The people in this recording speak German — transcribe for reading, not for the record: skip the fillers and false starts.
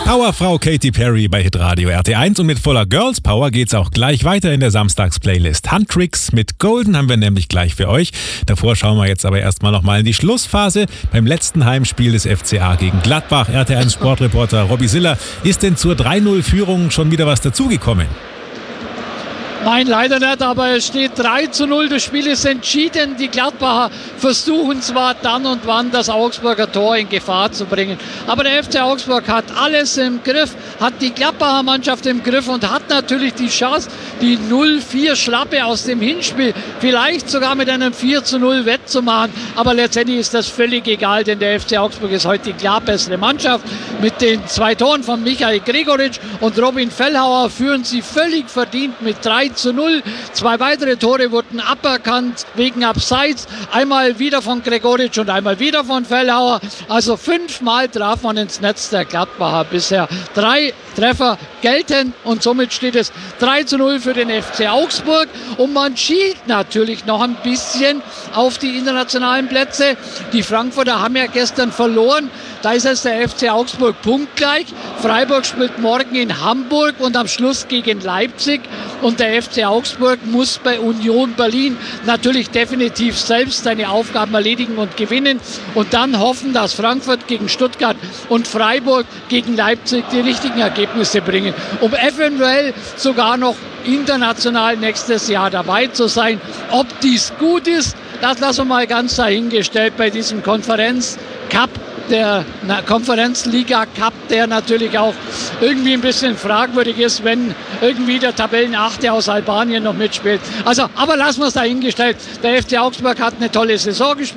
Powerfrau Katy Perry bei Hitradio RT1 und mit voller Girls Power geht's auch gleich weiter in der Samstags-Playlist. Handtricks mit Golden haben wir nämlich gleich für euch. Davor schauen wir jetzt aber erstmal nochmal in die Schlussphase beim letzten Heimspiel des FCA gegen Gladbach. RT1 Sportreporter Robby Siller, ist denn zur 3-0-Führung schon wieder was dazugekommen? Nein, leider nicht, aber es steht 3:0. Das Spiel ist entschieden. Die Gladbacher versuchen zwar dann und wann das Augsburger Tor in Gefahr zu bringen, aber der FC Augsburg hat alles im Griff, hat die Gladbacher Mannschaft im Griff und hat natürlich die Chance, die 0-4 Schlappe aus dem Hinspiel vielleicht sogar mit einem 4:0 wettzumachen. Aber letztendlich ist das völlig egal, denn der FC Augsburg ist heute die klar bessere Mannschaft. Mit den 2 Toren von Michael Gregoritsch und Robin Fellhauer führen sie völlig verdient mit 3:0. 2 weitere Tore wurden aberkannt wegen Abseits. Einmal wieder von Gregoritsch und einmal wieder von Fellhauer. Also 5-mal traf man ins Netz der Gladbacher bisher. 3 Treffer gelten und somit steht es 3:0 für den FC Augsburg. Und man schielt natürlich noch ein bisschen auf die internationalen Plätze. Die Frankfurter haben ja gestern verloren. Da ist es der FC Augsburg punktgleich. Freiburg spielt morgen in Hamburg und am Schluss gegen Leipzig. Und der FC Augsburg muss bei Union Berlin natürlich definitiv selbst seine Aufgaben erledigen und gewinnen. Und dann hoffen, dass Frankfurt gegen Stuttgart und Freiburg gegen Leipzig die richtigen Ergebnisse bringen, um eventuell sogar noch international nächstes Jahr dabei zu sein. Ob dies gut ist, das lassen wir mal ganz dahingestellt bei diesem Konferenz-Cup. Der Konferenzliga Cup, der natürlich auch irgendwie ein bisschen fragwürdig ist, wenn irgendwie der Tabellenachte aus Albanien noch mitspielt. Also, aber lassen wir es dahingestellt. Der FC Augsburg hat eine tolle Saison gespielt.